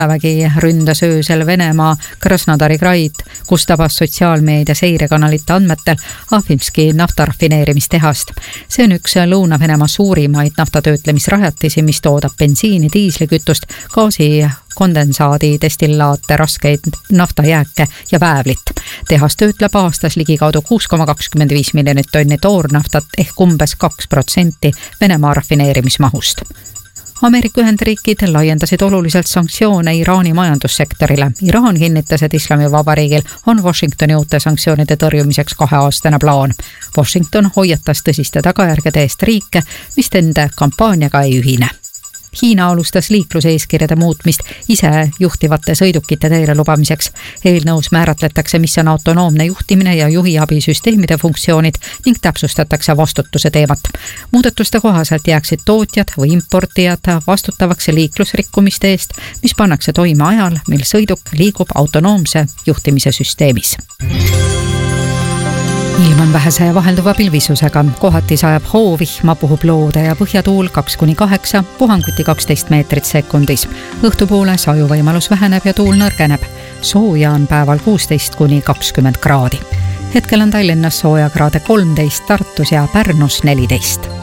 vägi ründas öösel Venemaa Krasnodari kraid, kus tabas sotsiaalmeedia seirekanalite andmetel Ahvimski naftarafineerimistehast. See on üks Lõuna-Venemaa suurimaid naftatöötlemisrajatisi, mis toodab bensiini, diislikütust, gaasi, kondensaadi, destillaate, raskeid naftajääke ja väävlit. Tehas töötleb aastas ligikaudu 6,25 miljonit tonni toornaftat ehk umbes 2% Venemaa rafineerimismahust. Ameerika Ühendriigid laiendasid oluliselt sanktsioone Iraani majandussektorile. Iraan kinnitas, et Islamivabariigil on Washingtoni uute sanktsioonide tõrjumiseks 2-aastane plaan. Washington hoiatas tõsiste tagajärgede eest riike, mis nende kampaaniaga ei ühine. Hiina alustas liikluseeskirjade muutmist ise juhtivate sõidukite teele lubamiseks. Eelnõus määratletakse, mis on autonoomne juhtimine ja juhiabisüsteemide funktsioonid ning täpsustatakse vastutuse teemat. Muudatuste kohaselt jääksid tootjad või importijad vastutavaks liiklusrikkumiste eest, mis pannakse toime ajal, mil sõiduk liigub autonoomse juhtimise süsteemis. Ilm on vähese ja vahelduva pilvisusega, kohati sajab hoovihma, puhub loode ja põhjatuul 2-8, puhanguti 12 meetrit sekundis. Õhtupoole sajuvõimalus väheneb ja tuul nõrgeneb. Sooja on päeval 16-20 kraadi. Hetkel on Tallinnas soojakraade 13, Tartus ja Pärnus 14.